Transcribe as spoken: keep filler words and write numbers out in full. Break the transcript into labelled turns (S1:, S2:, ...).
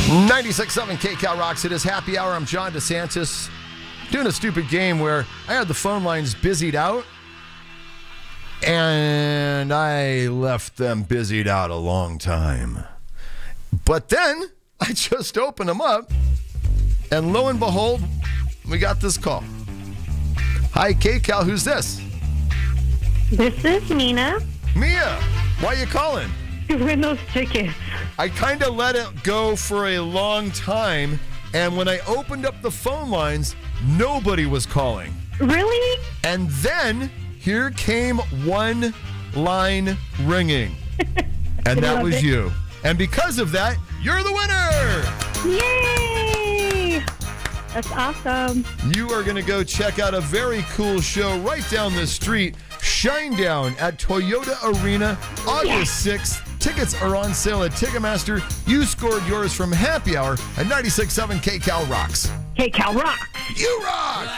S1: ninety-six point seven K-Cal Rocks. It is happy hour. I'm John DeSantis doing a stupid game where I had the phone lines busied out and I left them busied out a long time. But then I just opened them up and lo and behold, we got this call. Hi, K-Cal. Who's this?
S2: This is Nina.
S1: Mia. Why are you calling?
S2: To win those tickets.
S1: I kind of let it go for a long time, and when I opened up the phone lines, nobody was calling.
S2: Really?
S1: And then here came one line ringing, and that was
S2: it.
S1: you. And because of that, you're the winner!
S2: Yay! That's awesome.
S1: You are going to go check out a very cool show right down the street, Shinedown at Toyota Arena, August sixth. Tickets are on sale at Ticketmaster. You scored yours from Happy Hour at ninety-six point seven K-Cal Rocks.
S2: K-Cal Rock.
S1: You rock!